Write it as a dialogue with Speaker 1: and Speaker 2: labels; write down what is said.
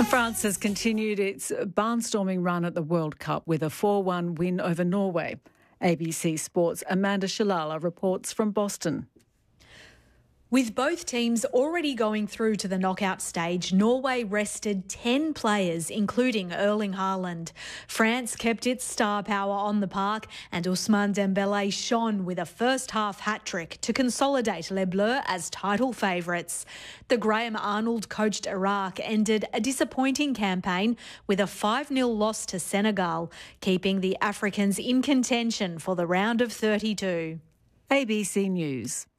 Speaker 1: France has continued its barnstorming run at the World Cup with a 4-1 win over Norway. ABC Sport's Amanda Shalala reports from Boston.
Speaker 2: With both teams already going through to the knockout stage, Norway rested 10 players, including Erling Haaland. France kept its star power on the park, and Ousmane Dembele shone with a first-half hat-trick to consolidate Les Bleus as title favourites. The Graham Arnold-coached Iraq ended a disappointing campaign with a 5-0 loss to Senegal, keeping the Africans in contention for the round of 32.
Speaker 1: ABC News.